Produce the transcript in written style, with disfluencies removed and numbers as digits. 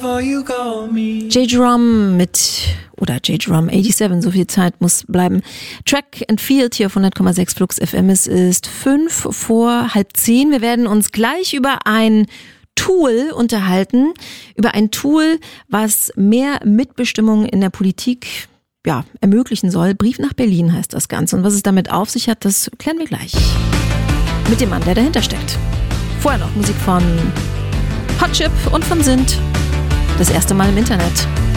J-Drum J-Drum 87, so viel Zeit muss bleiben. Track and Field hier auf 100,6 Flux FM. Es ist 9:05. Wir werden uns gleich über ein Tool unterhalten, über ein Tool, was mehr Mitbestimmung in der Politik ermöglichen soll. Brief nach Berlin heißt das Ganze. Und was es damit auf sich hat, das klären wir gleich. Mit dem Mann, der dahinter steckt. Vorher noch Musik von Hot Chip und von Sint. Das erste Mal im Internet.